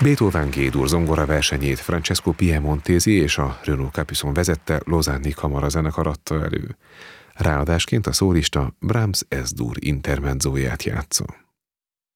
Beethoven G-dur zongora versenyét Francesco Piemontesi és a Renaud Capuçon vezette, Lausanne-i kamarazenekar adta elő. Ráadásként a szólista Brahms S-dur intermedzóját játsza.